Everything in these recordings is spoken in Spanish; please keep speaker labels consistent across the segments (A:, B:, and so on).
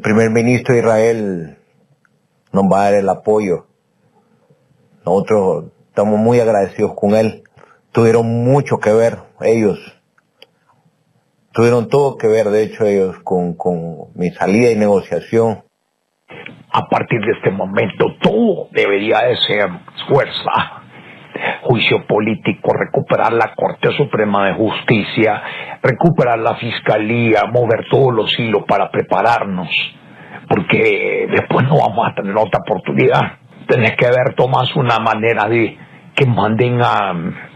A: primer ministro de Israel nos va a dar el apoyo. Nosotros estamos muy agradecidos con él. Tuvieron mucho que ver ellos. Tuvieron todo que ver, de hecho, ellos con mi salida y negociación.
B: A partir de este momento, todo debería de ser fuerza, juicio político, recuperar la Corte Suprema de Justicia, recuperar la Fiscalía, mover todos los hilos para prepararnos, porque después no vamos a tener otra oportunidad. Tenés que ver, Tomás, una manera de que manden a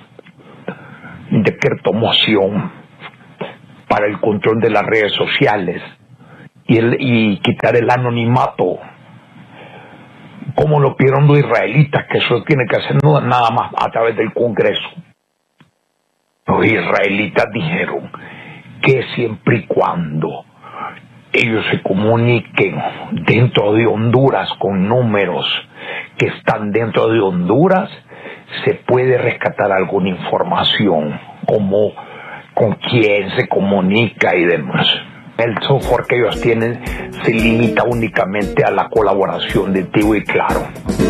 B: decreto moción para el control de las redes sociales y quitar el anonimato, como lo pidieron los israelitas, que eso tiene que hacer nada más a través del Congreso. Los israelitas dijeron que siempre y cuando ellos se comuniquen dentro de Honduras con números que están dentro de Honduras, se puede rescatar alguna información, como con quién se comunica y demás. El software que ellos tienen se limita únicamente a la colaboración de Tigo y Claro.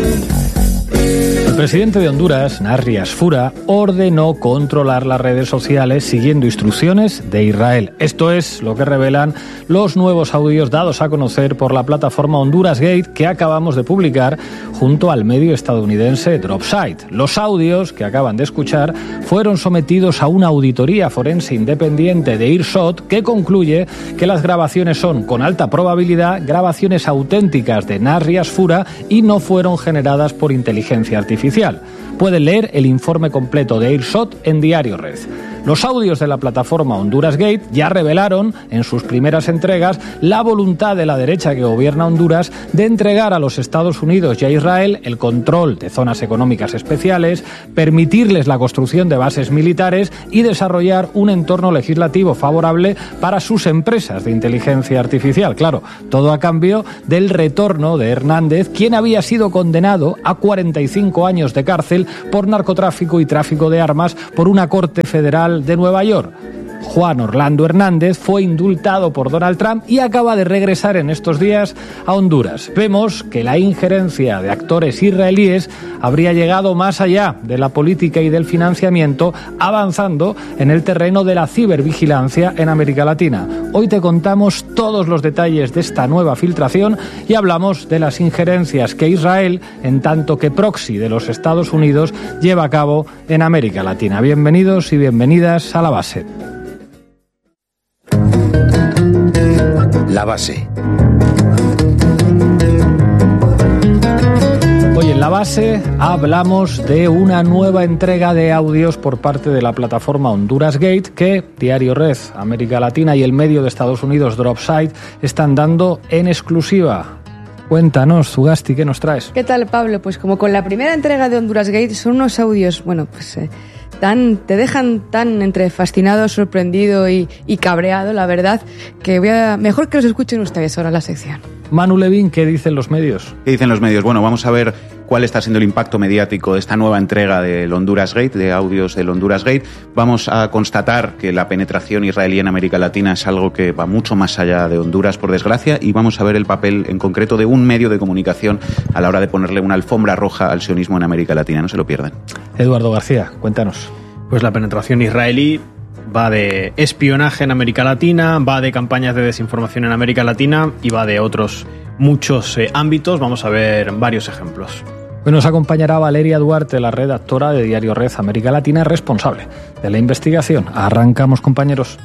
C: El presidente de Honduras, Nasri Asfura, ordenó controlar las redes sociales siguiendo instrucciones de Israel. Esto es lo que revelan los nuevos audios dados a conocer por la plataforma Honduras Gate que acabamos de publicar junto al medio estadounidense Dropsite. Los audios que acaban de escuchar fueron sometidos a una auditoría forense independiente de Earshot que concluye que las grabaciones son, con alta probabilidad, grabaciones auténticas de Nasri Asfura y no fueron generadas por inteligencia artificial. Pueden leer el informe completo de Earshot en Diario Red. Los audios de la plataforma Honduras Gate ya revelaron en sus primeras entregas la voluntad de la derecha que gobierna Honduras de entregar a los Estados Unidos y a Israel el control de zonas económicas especiales, permitirles la construcción de bases militares y desarrollar un entorno legislativo favorable para sus empresas de inteligencia artificial. Claro, todo a cambio del retorno de Hernández, quien había sido condenado a 45 años de cárcel por narcotráfico y tráfico de armas por una corte federal de Nueva York. Juan Orlando Hernández fue indultado por Donald Trump y acaba de regresar en estos días a Honduras. Vemos que la injerencia de actores israelíes habría llegado más allá de la política y del financiamiento, avanzando en el terreno de la cibervigilancia en América Latina. Hoy te contamos todos los detalles de esta nueva filtración y hablamos de las injerencias que Israel, en tanto que proxy de los Estados Unidos, lleva a cabo en América Latina. Bienvenidos y bienvenidas a La Base.
D: La Base.
C: Hoy en La Base hablamos de una nueva entrega de audios por parte de la plataforma Honduras Gate que Diario Red, América Latina y el medio de Estados Unidos Dropsite están dando en exclusiva. Cuéntanos, Zugasti, ¿qué nos traes?
E: ¿Qué tal, Pablo? Pues como con la primera entrega de Honduras Gate son unos audios, te dejan tan entre fascinado, sorprendido y cabreado, la verdad, que mejor que los escuchen ustedes ahora en la sección.
C: Manu Levín, ¿qué dicen los medios?
F: ¿Qué dicen los medios? Bueno, vamos a ver cuál está siendo el impacto mediático de esta nueva entrega del Honduras Gate, de audios del Honduras Gate. Vamos a constatar que la penetración israelí en América Latina es algo que va mucho más allá de Honduras, por desgracia, y vamos a ver el papel en concreto de un medio de comunicación a la hora de ponerle una alfombra roja al sionismo en América Latina. No se lo pierdan.
C: Eduardo García, cuéntanos.
G: Pues la penetración israelí va de espionaje en América Latina, va de campañas de desinformación en América Latina y va de otros muchos ámbitos. Vamos a ver varios ejemplos.
C: Hoy nos acompañará Valeria Duarte, la redactora de Diario Red América Latina, responsable de la investigación. Arrancamos, compañeros.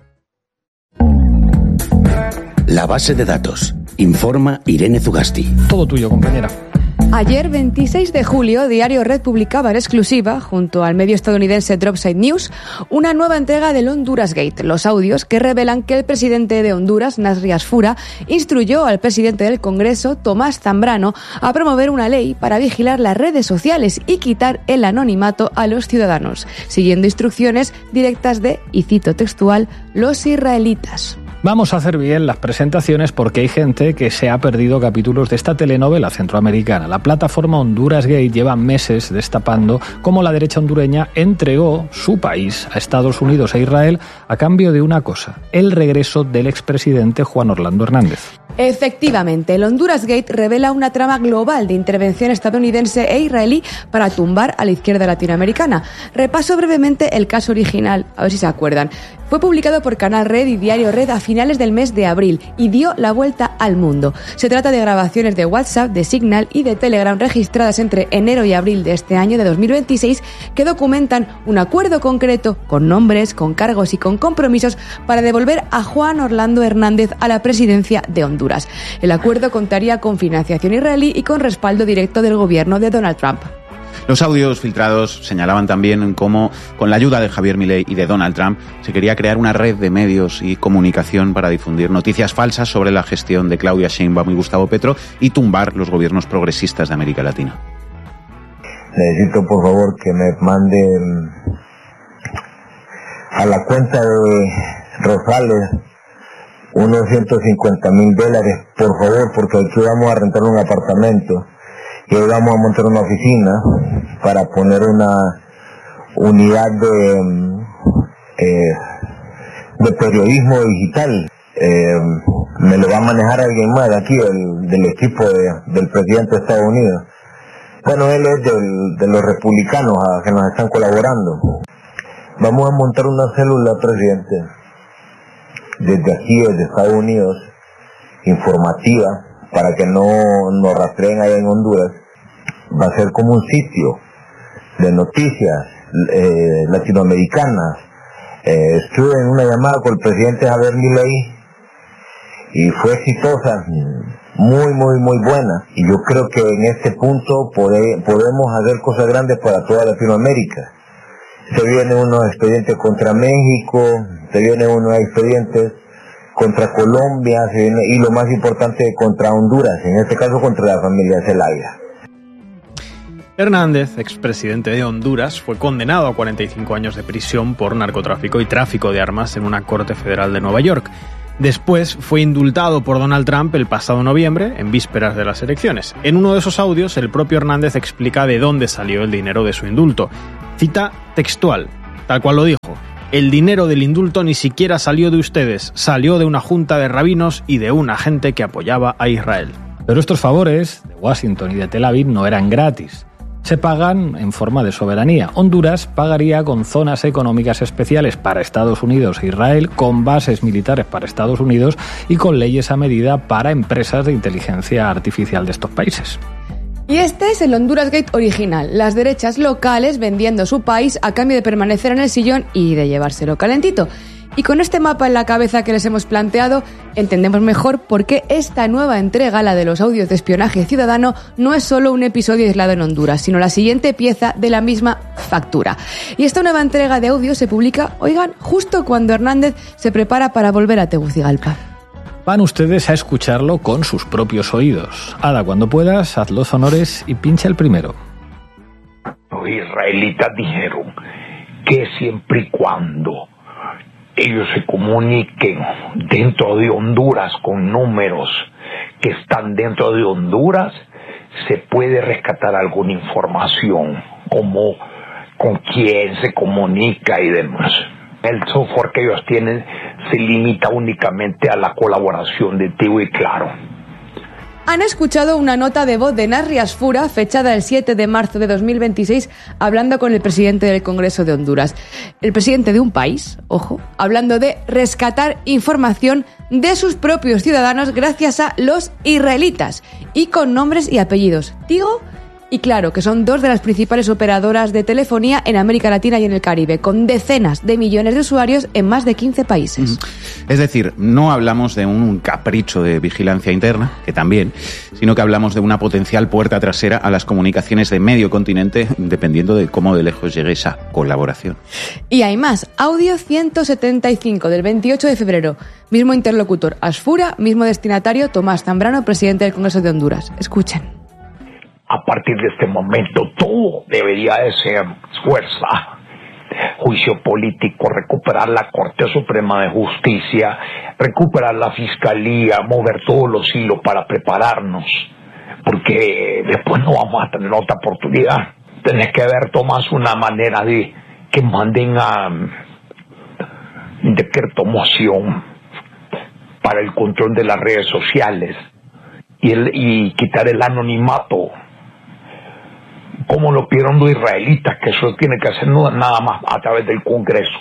D: La base de datos. Informa Irene Zugasti.
C: Todo tuyo, compañera.
E: Ayer, 26 de julio, Diario Red publicaba en exclusiva, junto al medio estadounidense Dropsite News, una nueva entrega del Honduras Gate, los audios que revelan que el presidente de Honduras, Nasri Asfura, instruyó al presidente del Congreso, Tomás Zambrano, a promover una ley para vigilar las redes sociales y quitar el anonimato a los ciudadanos, siguiendo instrucciones directas de, y cito textual, los israelitas.
C: Vamos a hacer bien las presentaciones porque hay gente que se ha perdido capítulos de esta telenovela centroamericana. La plataforma Honduras Gate lleva meses destapando cómo la derecha hondureña entregó su país a Estados Unidos e Israel a cambio de una cosa: el regreso del expresidente Juan Orlando Hernández.
E: Efectivamente, el Honduras Gate revela una trama global de intervención estadounidense e israelí para tumbar a la izquierda latinoamericana. Repaso brevemente el caso original, a ver si se acuerdan. Fue publicado por Canal Red y Diario Red a finales del mes de abril y dio la vuelta al mundo. Se trata de grabaciones de WhatsApp, de Signal y de Telegram registradas entre enero y abril de este año de 2026 que documentan un acuerdo concreto con nombres, con cargos y con compromisos para devolver a Juan Orlando Hernández a la presidencia de Honduras. El acuerdo contaría con financiación israelí y con respaldo directo del gobierno de Donald Trump.
F: Los audios filtrados señalaban también cómo, con la ayuda de Javier Milei y de Donald Trump, se quería crear una red de medios y comunicación para difundir noticias falsas sobre la gestión de Claudia Sheinbaum y Gustavo Petro y tumbar los gobiernos progresistas de América Latina.
A: Necesito, por favor, que me manden a la cuenta de Rosales unos $150,000, por favor, porque aquí vamos a rentar un apartamento. Y hoy vamos a montar una oficina para poner una unidad de periodismo digital. Me lo va a manejar alguien más de aquí, del equipo del presidente de Estados Unidos. Bueno, él es de los republicanos que nos están colaborando. Vamos a montar una célula, presidente, desde aquí, desde Estados Unidos, informativa, para que no nos rastreen allá en Honduras. Va a ser como un sitio de noticias latinoamericanas. Estuve en una llamada con el presidente Javier Milei y fue exitosa, muy buena. Y yo creo que en este punto podemos hacer cosas grandes para toda Latinoamérica. Se vienen unos expedientes contra México, se vienen unos expedientes contra Colombia, y lo más importante, contra Honduras, en este caso contra la familia Zelaya.
G: Hernández, expresidente de Honduras, fue condenado a 45 años de prisión por narcotráfico y tráfico de armas en una corte federal de Nueva York. Después fue indultado por Donald Trump el pasado noviembre, en vísperas de las elecciones. En uno de esos audios, el propio Hernández explica de dónde salió el dinero de su indulto. Cita textual, tal cual lo dijo: "El dinero del indulto ni siquiera salió de ustedes, salió de una junta de rabinos y de una gente que apoyaba a Israel".
C: Pero estos favores de Washington y de Tel Aviv no eran gratis. Se pagan en forma de soberanía. Honduras pagaría con zonas económicas especiales para Estados Unidos e Israel, con bases militares para Estados Unidos y con leyes a medida para empresas de inteligencia artificial de estos países.
E: Y este es el Honduras Gate original, las derechas locales vendiendo su país a cambio de permanecer en el sillón y de llevárselo calentito. Y con este mapa en la cabeza que les hemos planteado, entendemos mejor por qué esta nueva entrega, la de los audios de espionaje ciudadano, no es solo un episodio aislado en Honduras, sino la siguiente pieza de la misma factura. Y esta nueva entrega de audios se publica, oigan, justo cuando Hernández se prepara para volver a Tegucigalpa.
C: Van ustedes a escucharlo con sus propios oídos. Ada, cuando puedas, haz los honores y pincha el primero.
B: Los israelitas dijeron que siempre y cuando ellos se comuniquen dentro de Honduras con números que están dentro de Honduras, se puede rescatar alguna información, como con quién se comunica y demás. El software que ellos tienen se limita únicamente a la colaboración de Tigo y Claro.
E: Han escuchado una nota de voz de Narrias Fura, fechada el 7 de marzo de 2026, hablando con el presidente del Congreso de Honduras. El presidente de un país, ojo, hablando de rescatar información de sus propios ciudadanos gracias a los israelitas, y con nombres y apellidos. Tigo y Claro, que son dos de las principales operadoras de telefonía en América Latina y en el Caribe, con decenas de millones de usuarios en más de 15 países.
F: Es decir, no hablamos de un capricho de vigilancia interna, que también, sino que hablamos de una potencial puerta trasera a las comunicaciones de medio continente, dependiendo de cómo de lejos llegue esa colaboración.
E: Y hay más. Audio 175 del 28 de febrero. Mismo interlocutor, Asfura, mismo destinatario, Tomás Zambrano, presidente del Congreso de Honduras. Escuchen.
B: A partir de este momento todo debería de ser fuerza juicio político, recuperar la Corte Suprema de Justicia, recuperar la Fiscalía, mover todos los hilos para prepararnos, porque después no vamos a tener otra oportunidad. Tenés que ver, Tomás, una manera de que manden a decreto moción para el control de las redes sociales y quitar el anonimato, como lo pidieron los israelitas, que eso tiene que hacer nada más a través del Congreso.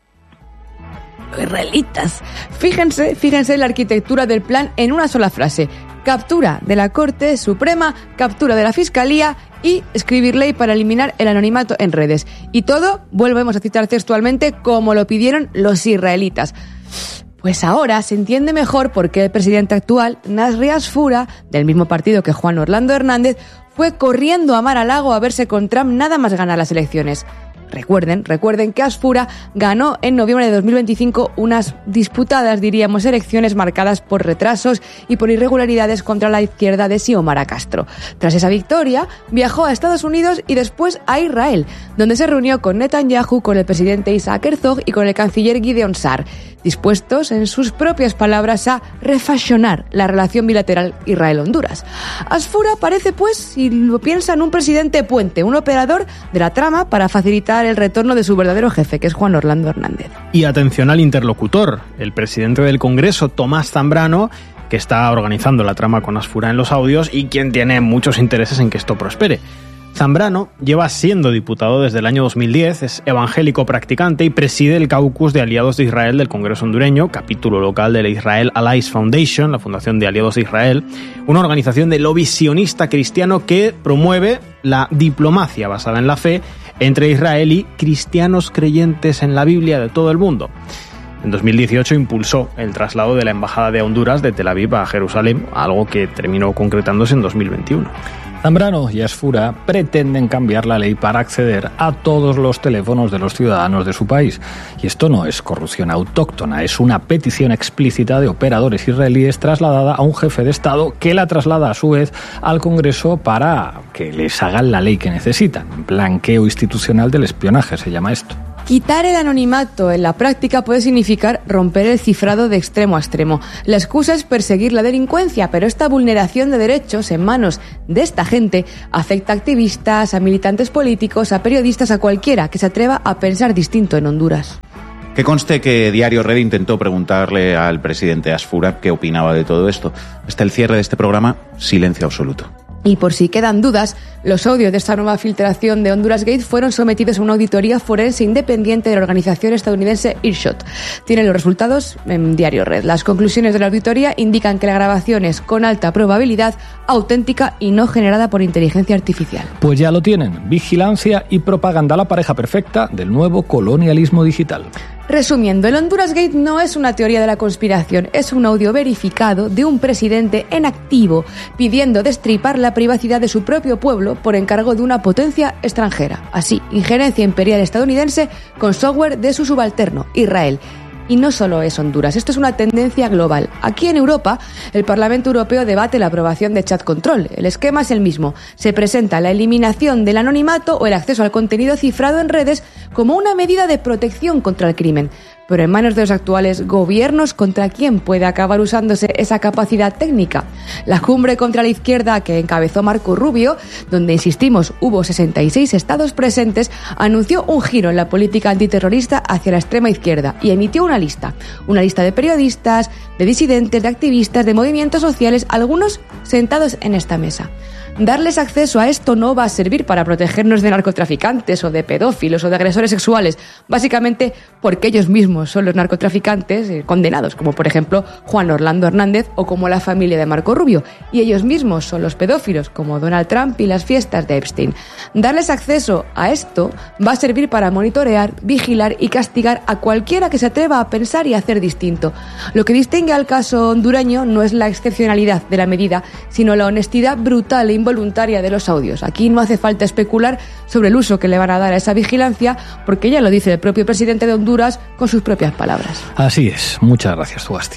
E: Israelitas. Fíjense en la arquitectura del plan en una sola frase: captura de la Corte Suprema, captura de la Fiscalía y escribir ley para eliminar el anonimato en redes. Y todo, volvemos a citar textualmente, como lo pidieron los israelitas. Pues ahora se entiende mejor por qué el presidente actual, Nasri Asfoura, del mismo partido que Juan Orlando Hernández, fue corriendo a Mar-a-Lago a verse con Trump nada más ganar las elecciones. Recuerden que Asfoura ganó en noviembre de 2025 unas disputadas, diríamos, elecciones marcadas por retrasos y por irregularidades contra la izquierda de Xiomara Castro. Tras esa victoria, viajó a Estados Unidos y después a Israel, donde se reunió con Netanyahu, con el presidente Isaac Herzog y con el canciller Gideon Sa'ar, dispuestos, en sus propias palabras, a refashionar la relación bilateral Israel-Honduras. Asfoura parece, pues, si lo piensan, un presidente puente, un operador de la trama para facilitar el retorno de su verdadero jefe, que es Juan Orlando Hernández.
G: Y atención al interlocutor, el presidente del Congreso, Tomás Zambrano, que está organizando la trama con Asfoura en los audios y quien tiene muchos intereses en que esto prospere. Zambrano lleva siendo diputado desde el año 2010, es evangélico practicante y preside el Caucus de Aliados de Israel del Congreso hondureño, capítulo local de la Israel Allies Foundation, la Fundación de Aliados de Israel, una organización de lobby sionista cristiano que promueve la diplomacia basada en la fe entre Israel y cristianos creyentes en la Biblia de todo el mundo. En 2018 impulsó el traslado de la Embajada de Honduras de Tel Aviv a Jerusalén, algo que terminó concretándose en 2021.
C: Zambrano y Asfoura pretenden cambiar la ley para acceder a todos los teléfonos de los ciudadanos de su país. Y esto no es corrupción autóctona, es una petición explícita de operadores israelíes trasladada a un jefe de Estado que la traslada a su vez al Congreso para que les hagan la ley que necesitan. Blanqueo institucional del espionaje se llama esto.
E: Quitar el anonimato en la práctica puede significar romper el cifrado de extremo a extremo. La excusa es perseguir la delincuencia, pero esta vulneración de derechos en manos de esta gente afecta a activistas, a militantes políticos, a periodistas, a cualquiera que se atreva a pensar distinto en Honduras.
F: Que conste que Diario Red intentó preguntarle al presidente Asfoura qué opinaba de todo esto. Hasta el cierre de este programa, silencio absoluto.
E: Y por si quedan dudas, los audios de esta nueva filtración de Honduras Gate fueron sometidos a una auditoría forense independiente de la organización estadounidense Earshot. Tienen los resultados en Diario Red. Las conclusiones de la auditoría indican que la grabación es con alta probabilidad auténtica y no generada por inteligencia artificial.
C: Pues ya lo tienen, vigilancia y propaganda, la pareja perfecta del nuevo colonialismo digital.
E: Resumiendo, el Honduras Gate no es una teoría de la conspiración, es un audio verificado de un presidente en activo pidiendo destripar la privacidad de su propio pueblo por encargo de una potencia extranjera. Así, injerencia imperial estadounidense con software de su subalterno, Israel. Y no solo es Honduras, esto es una tendencia global. Aquí en Europa, el Parlamento Europeo debate la aprobación de Chat Control. El esquema es el mismo. Se presenta la eliminación del anonimato o el acceso al contenido cifrado en redes como una medida de protección contra el crimen. Pero en manos de los actuales gobiernos, ¿contra quién puede acabar usándose esa capacidad técnica? La cumbre contra la izquierda que encabezó Marco Rubio, donde, insistimos, hubo 66 estados presentes, anunció un giro en la política antiterrorista hacia la extrema izquierda y emitió una lista de periodistas, de disidentes, de activistas, de movimientos sociales, algunos sentados en esta mesa. Darles acceso a esto no va a servir para protegernos de narcotraficantes o de pedófilos o de agresores sexuales, básicamente porque ellos mismos son los narcotraficantes condenados, como por ejemplo Juan Orlando Hernández o como la familia de Marco Rubio, y ellos mismos son los pedófilos, como Donald Trump y las fiestas de Epstein. Darles acceso a esto va a servir para monitorear, vigilar y castigar a cualquiera que se atreva a pensar y hacer distinto. Lo que distingue al caso hondureño no es la excepcionalidad de la medida, sino la honestidad brutal e involuntaria de los audios. Aquí no hace falta especular sobre el uso que le van a dar a esa vigilancia, porque ya lo dice el propio presidente de Honduras con sus propias palabras.
C: Así es. Muchas gracias, Zugasti.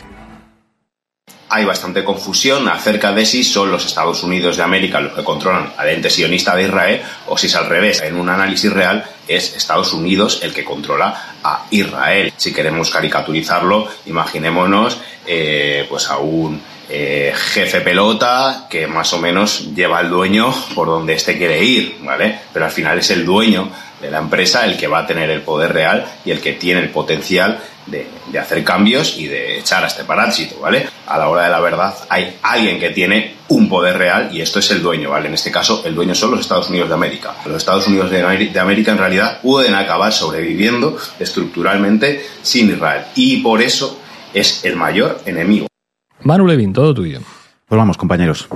H: Hay bastante confusión acerca de si son los Estados Unidos de América los que controlan al ente sionista de Israel o si es al revés. En un análisis real, es Estados Unidos el que controla a Israel. Si queremos caricaturizarlo, imaginémonos pues a un jefe pelota que más o menos lleva al dueño por donde éste quiere ir, ¿vale? Pero al final es el dueño de la empresa el que va a tener el poder real y el que tiene el potencial de hacer cambios y de echar a este parásito, ¿vale? A la hora de la verdad hay alguien que tiene un poder real y esto es el dueño, ¿vale? En este caso el dueño son los Estados Unidos de América. Los Estados Unidos de América en realidad pueden acabar sobreviviendo estructuralmente sin Israel y por eso es el mayor enemigo.
C: Manu Levin, todo tuyo.
F: Pues vamos, compañeros.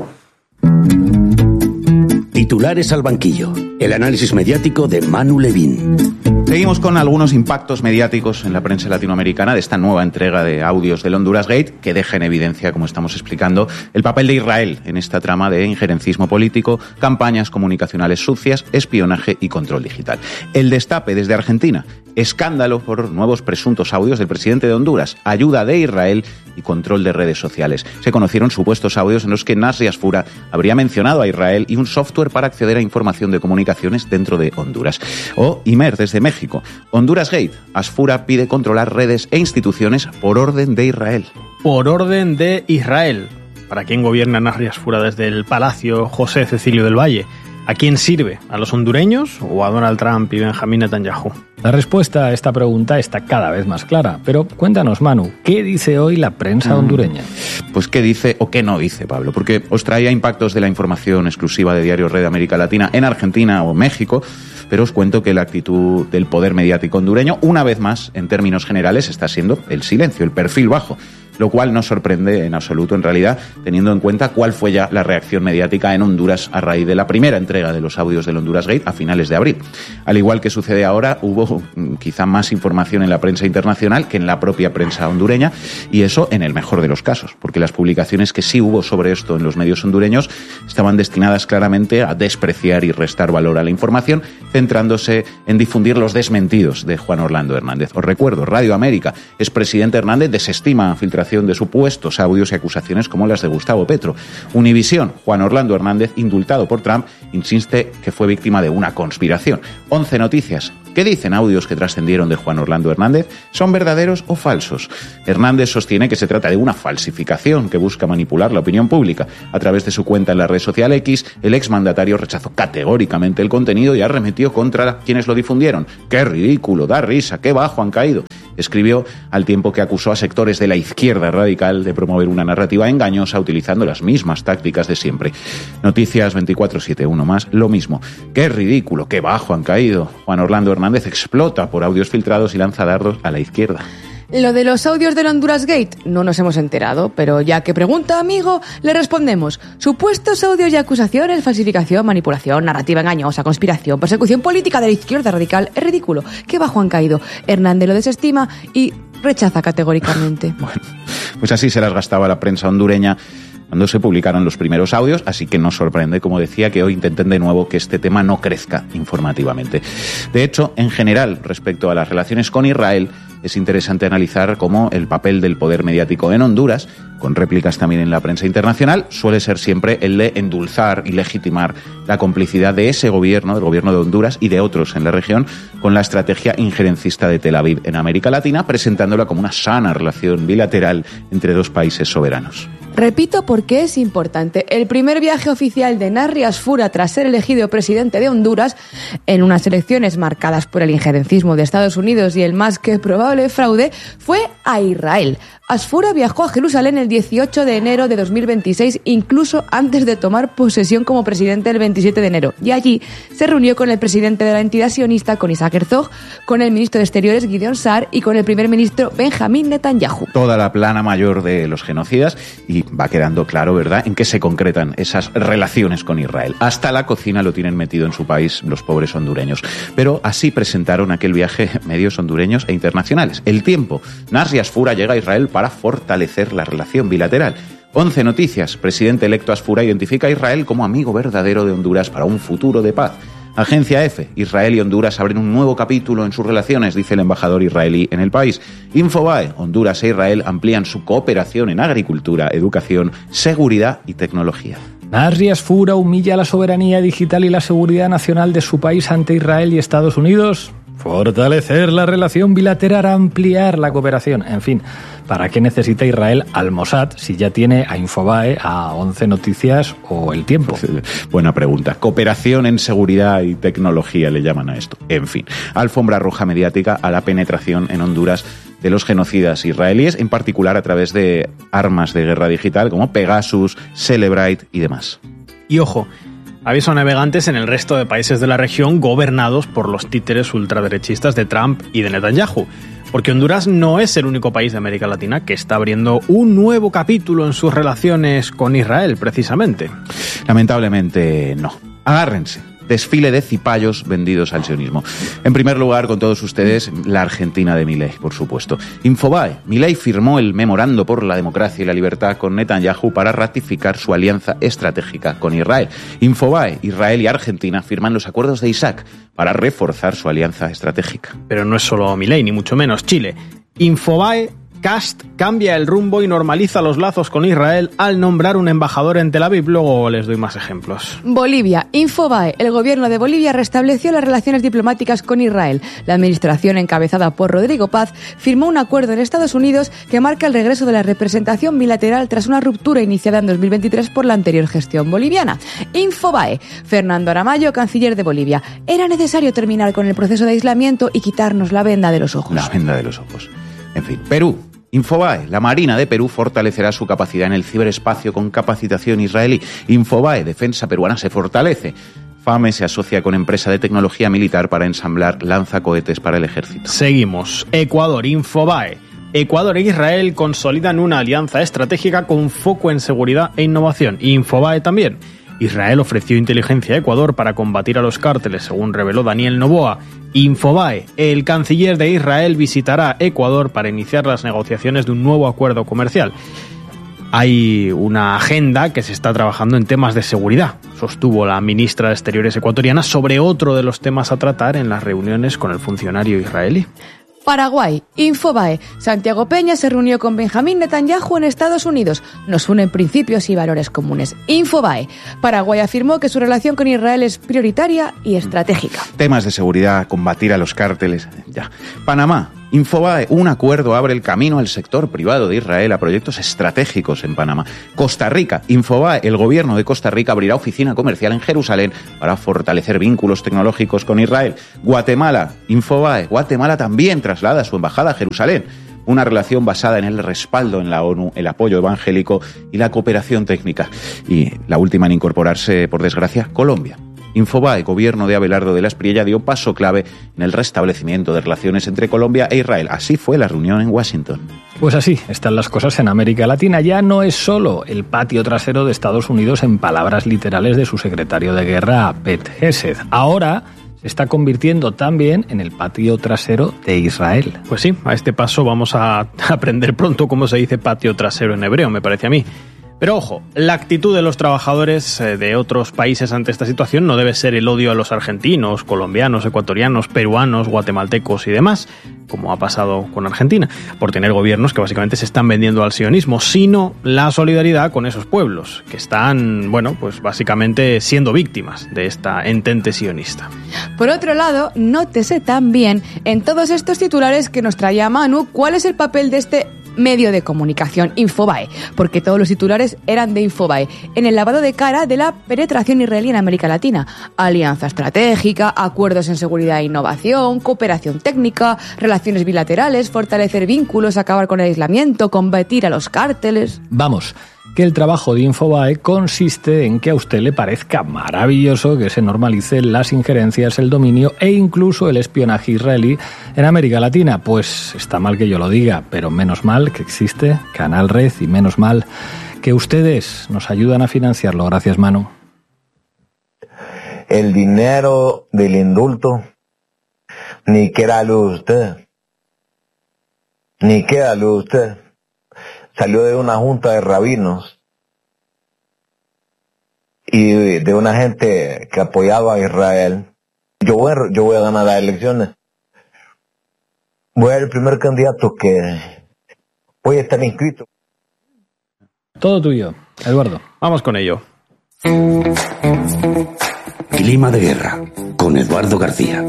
D: Titulares al banquillo. El análisis mediático de Manu Levin.
F: Seguimos con algunos impactos mediáticos en la prensa latinoamericana de esta nueva entrega de audios del Honduras Gate, que deja en evidencia, como estamos explicando, el papel de Israel en esta trama de injerencismo político, campañas comunicacionales sucias, espionaje y control digital. El destape desde Argentina. Escándalo por nuevos presuntos audios del presidente de Honduras, ayuda de Israel y control de redes sociales. Se conocieron supuestos audios en los que Nasri Asfura habría mencionado a Israel y un software para acceder a información de comunicaciones dentro de Honduras. O Imer, desde México. Honduras Gate. Asfura pide controlar redes e instituciones por orden de Israel.
G: Por orden de Israel. ¿Para quién gobierna Nasri Asfura desde el Palacio José Cecilio del Valle? ¿A quién sirve? ¿A los hondureños o a Donald Trump y Benjamín Netanyahu?
C: La respuesta a esta pregunta está cada vez más clara, pero cuéntanos, Manu, ¿qué dice hoy la prensa hondureña?
F: Pues qué dice o qué no dice, Pablo, porque os traía impactos de la información exclusiva de Diario Red América Latina en Argentina o México, pero os cuento que la actitud del poder mediático hondureño, una vez más, en términos generales, está siendo el silencio, el perfil bajo, lo cual no sorprende en absoluto, en realidad, teniendo en cuenta cuál fue ya la reacción mediática en Honduras a raíz de la primera entrega de los audios del Honduras Gate a finales de abril. Al igual que sucede ahora, hubo quizá más información en la prensa internacional que en la propia prensa hondureña, y eso en el mejor de los casos, porque las publicaciones que sí hubo sobre esto en los medios hondureños estaban destinadas claramente a despreciar y restar valor a la información, centrándose en difundir los desmentidos de Juan Orlando Hernández. Os recuerdo, Radio América, expresidente Hernández desestima filtración de supuestos audios y acusaciones como las de Gustavo Petro. Univisión, Juan Orlando Hernández, indultado por Trump, insiste que fue víctima de una conspiración. 11 Noticias. ¿Qué dicen audios que trascendieron de Juan Orlando Hernández? ¿Son verdaderos o falsos? Hernández sostiene que se trata de una falsificación que busca manipular la opinión pública. A través de su cuenta en la red social X, el exmandatario rechazó categóricamente el contenido y arremetió contra quienes lo difundieron. ¡Qué ridículo! ¡Da risa! ¡Qué bajo han caído! Escribió al tiempo que acusó a sectores de la izquierda radical de promover una narrativa engañosa utilizando las mismas tácticas de siempre. Noticias 24/7, uno más, lo mismo. ¡Qué ridículo! ¡Qué bajo han caído! Juan Orlando Hernández explota por audios filtrados y lanza dardos a la izquierda.
E: Lo de los audios del Honduras Gate no nos hemos enterado, pero ya que pregunta, amigo, le respondemos. Supuestos audios y acusaciones, falsificación, manipulación, narrativa engañosa, conspiración, persecución política de la izquierda radical. Es ridículo. ¿Qué bajo han caído? Hernández lo desestima y rechaza categóricamente.
F: Bueno, pues así se las gastaba la prensa hondureña cuando se publicaron los primeros audios, así que no sorprende, como decía, que hoy intenten de nuevo que este tema no crezca informativamente. De hecho, en general, respecto a las relaciones con Israel, es interesante analizar cómo el papel del poder mediático en Honduras, con réplicas también en la prensa internacional, suele ser siempre el de endulzar y legitimar la complicidad de ese gobierno, del gobierno de Honduras y de otros en la región, con la estrategia injerencista de Tel Aviv en América Latina, presentándola como una sana relación bilateral entre dos países soberanos.
E: Repito porque es importante. El primer viaje oficial de Nasri Asfura tras ser elegido presidente de Honduras, en unas elecciones marcadas por el injerencismo de Estados Unidos y el más que probable fraude, fue a Israel. Asfura viajó a Jerusalén el 18 de enero de 2026, incluso antes de tomar posesión como presidente el 27 de enero. Y allí se reunió con el presidente de la entidad sionista, con Isaac Herzog, con el ministro de Exteriores, Gideon Sa'ar, y con el primer ministro, Benjamín Netanyahu.
F: Toda la plana mayor de los genocidas, y va quedando claro, ¿verdad?, en qué se concretan esas relaciones con Israel. Hasta la cocina lo tienen metido en su país los pobres hondureños. Pero así presentaron aquel viaje medios hondureños e internacionales. El Tiempo. Nasri Asfura llega a Israel para fortalecer la relación bilateral. 11 Noticias. Presidente electo Asfura identifica a Israel como amigo verdadero de Honduras para un futuro de paz. Agencia EFE. Israel y Honduras abren un nuevo capítulo en sus relaciones, dice el embajador israelí en el país. Infobae. Honduras e Israel amplían su cooperación en agricultura, educación, seguridad y tecnología.
C: Nasri Asfoura humilla la soberanía digital y la seguridad nacional de su país ante Israel y Estados Unidos. Fortalecer la relación bilateral, ampliar la cooperación. En fin, ¿para qué necesita Israel al Mossad si ya tiene a Infobae, a 11 Noticias o El Tiempo?
F: Buena pregunta. Cooperación en seguridad y tecnología le llaman a esto. En fin, alfombra roja mediática a la penetración en Honduras de los genocidas israelíes, en particular a través de armas de guerra digital como Pegasus, Celebrite y demás.
G: Y ojo, aviso a navegantes en el resto de países de la región gobernados por los títeres ultraderechistas de Trump y de Netanyahu. Porque Honduras no es el único país de América Latina que está abriendo un nuevo capítulo en sus relaciones con Israel, precisamente.
F: Lamentablemente no. Agárrense. Desfile de cipayos vendidos al sionismo. En primer lugar, con todos ustedes, la Argentina de Milei, por supuesto. Infobae. Milei firmó el memorando por la democracia y la libertad con Netanyahu para ratificar su alianza estratégica con Israel. Infobae, Israel y Argentina firman los acuerdos de Isaac para reforzar su alianza estratégica.
G: Pero no es solo Milei, ni mucho menos Chile. Infobae Cast cambia el rumbo y normaliza los lazos con Israel al nombrar un embajador en Tel Aviv. Luego les doy más ejemplos.
E: Bolivia. Infobae. El gobierno de Bolivia restableció las relaciones diplomáticas con Israel. La administración, encabezada por Rodrigo Paz, firmó un acuerdo en Estados Unidos que marca el regreso de la representación bilateral tras una ruptura iniciada en 2023 por la anterior gestión boliviana. Infobae. Fernando Aramayo, canciller de Bolivia. Era necesario terminar con el proceso de aislamiento y quitarnos la venda de los ojos.
F: La venda de los ojos. En fin, Perú. Infobae, la Marina de Perú fortalecerá su capacidad en el ciberespacio con capacitación israelí. Infobae, defensa peruana se fortalece. FAME se asocia con empresa de tecnología militar para ensamblar lanzacohetes para el ejército.
G: Seguimos. Ecuador, Infobae. Ecuador e Israel consolidan una alianza estratégica con foco en seguridad e innovación. Infobae también. Israel ofreció inteligencia a Ecuador para combatir a los cárteles, según reveló Daniel Noboa. Infobae, el canciller de Israel visitará Ecuador para iniciar las negociaciones de un nuevo acuerdo comercial. Hay una agenda que se está trabajando en temas de seguridad, sostuvo la ministra de Exteriores ecuatoriana sobre otro de los temas a tratar en las reuniones con el funcionario israelí.
E: Paraguay, Infobae. Santiago Peña se reunió con Benjamín Netanyahu en Estados Unidos. Nos unen principios y valores comunes. Infobae. Paraguay afirmó que su relación con Israel es prioritaria y estratégica.
F: Temas de seguridad, combatir a los cárteles, ya. Panamá. Infobae, un acuerdo abre el camino al sector privado de Israel a proyectos estratégicos en Panamá. Costa Rica, Infobae, el gobierno de Costa Rica abrirá oficina comercial en Jerusalén para fortalecer vínculos tecnológicos con Israel. Guatemala, Infobae, Guatemala también traslada su embajada a Jerusalén. Una relación basada en el respaldo en la ONU, el apoyo evangélico y la cooperación técnica. Y la última en incorporarse, por desgracia, Colombia. Infobae, gobierno de Abelardo de la Espriella, dio paso clave en el restablecimiento de relaciones entre Colombia e Israel. Así fue la reunión en Washington.
C: Pues así están las cosas en América Latina. Ya no es solo el patio trasero de Estados Unidos, en palabras literales de su secretario de guerra, Pete Hegseth. Ahora se está convirtiendo también en el patio trasero de Israel.
G: Pues sí, a este paso vamos a aprender pronto cómo se dice patio trasero en hebreo, me parece a mí. Pero ojo, la actitud de los trabajadores de otros países ante esta situación no debe ser el odio a los argentinos, colombianos, ecuatorianos, peruanos, guatemaltecos y demás, como ha pasado con Argentina, por tener gobiernos que básicamente se están vendiendo al sionismo, sino la solidaridad con esos pueblos, que están, bueno, pues básicamente siendo víctimas de esta entente sionista.
E: Por otro lado, nótese también en todos estos titulares que nos traía Manu, ¿cuál es el papel de este medio de comunicación, Infobae? Porque todos los titulares eran de Infobae, en el lavado de cara de la penetración israelí en América Latina. Alianza estratégica, acuerdos en seguridad e innovación, cooperación técnica, relaciones bilaterales, fortalecer vínculos, acabar con el aislamiento, combatir a los cárteles.
C: Vamos, que el trabajo de Infobae consiste en que a usted le parezca maravilloso que se normalicen las injerencias, el dominio e incluso el espionaje israelí en América Latina. Pues está mal que yo lo diga, pero menos mal que existe Canal Red y menos mal que ustedes nos ayudan a financiarlo. Gracias, Manu.
A: El dinero del indulto, ni quédalo usted. Ni quédalo usted. Salió de una junta de rabinos y de una gente que apoyaba a Israel. Yo voy a ganar las elecciones. Voy a ser el primer candidato que voy a estar inscrito.
C: Todo tuyo, Eduardo.
G: Vamos con ello.
D: Clima de guerra, con Eduardo García.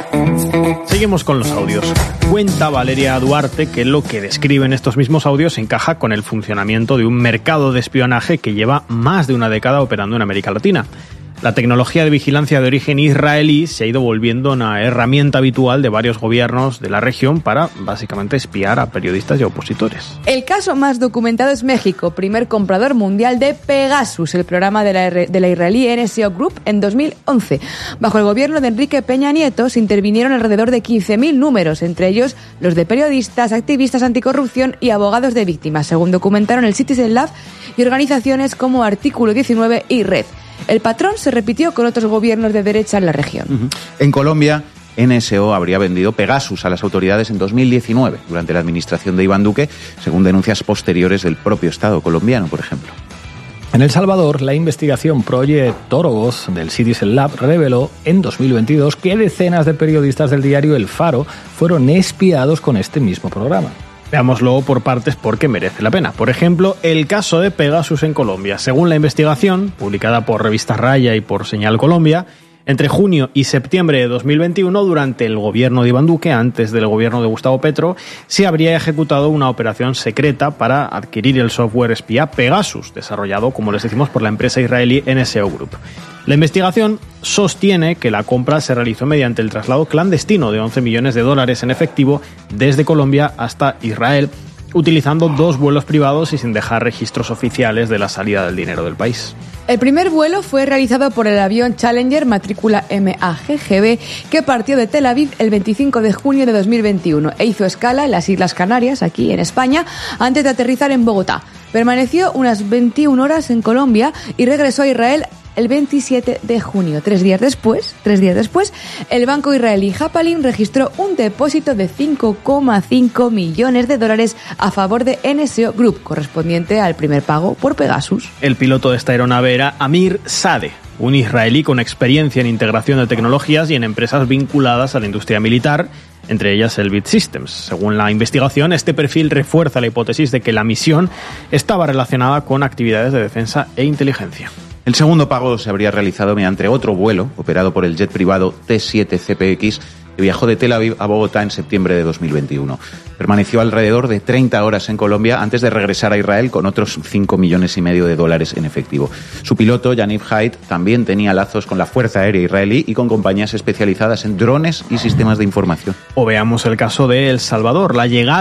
G: Seguimos con los audios. Cuenta Valeria Duarte que lo que describen estos mismos audios encaja con el funcionamiento de un mercado de espionaje que lleva más de una década operando en América Latina. La tecnología de vigilancia de origen israelí se ha ido volviendo una herramienta habitual de varios gobiernos de la región para, básicamente, espiar a periodistas y opositores.
E: El caso más documentado es México, primer comprador mundial de Pegasus, el programa de la israelí NSO Group, en 2011. Bajo el gobierno de Enrique Peña Nieto se intervinieron alrededor de 15.000 números, entre ellos los de periodistas, activistas anticorrupción y abogados de víctimas, según documentaron el Citizen Lab y organizaciones como Artículo 19 y Red. El patrón se repitió con otros gobiernos de derecha en la región.
F: En Colombia, NSO habría vendido Pegasus a las autoridades en 2019, durante la administración de Iván Duque, según denuncias posteriores del propio Estado colombiano, por ejemplo.
C: En El Salvador, la investigación Project Torobos del Citizen Lab reveló en 2022 que decenas de periodistas del diario El Faro fueron espiados con este mismo programa.
G: Veámoslo por partes porque merece la pena. Por ejemplo, el caso de Pegasus en Colombia. Según la investigación, publicada por Revista Raya y por Señal Colombia, entre junio y septiembre de 2021, durante el gobierno de Iván Duque, antes del gobierno de Gustavo Petro, se habría ejecutado una operación secreta para adquirir el software espía Pegasus, desarrollado, como les decimos, por la empresa israelí NSO Group. La investigación sostiene que la compra se realizó mediante el traslado clandestino de $11 millones en efectivo desde Colombia hasta Israel, utilizando 2 vuelos privados y sin dejar registros oficiales de la salida del dinero del país.
E: El primer vuelo fue realizado por el avión Challenger matrícula MAGGB que partió de Tel Aviv el 25 de junio de 2021 e hizo escala en las Islas Canarias, aquí en España, antes de aterrizar en Bogotá. Permaneció unas 21 horas en Colombia y regresó a Israel el 27 de junio. Tres días después, el banco israelí Hapoalim registró un depósito de $5,5 millones a favor de NSO Group, correspondiente al primer pago por Pegasus.
G: El piloto de esta aeronave era Amir Sadeh, un israelí con experiencia en integración de tecnologías y en empresas vinculadas a la industria militar, entre ellas Elbit Systems. Según la investigación, este perfil refuerza la hipótesis de que la misión estaba relacionada con actividades de defensa e inteligencia.
F: El segundo pago se habría realizado mediante otro vuelo, operado por el jet privado T-7CPX, que viajó de Tel Aviv a Bogotá en septiembre de 2021. Permaneció alrededor de 30 horas en Colombia antes de regresar a Israel con otros $5,5 millones en efectivo. Su piloto, Yaniv Haidt, también tenía lazos con la Fuerza Aérea Israelí y con compañías especializadas en drones y sistemas de información.
G: O veamos el caso de El Salvador. La llegada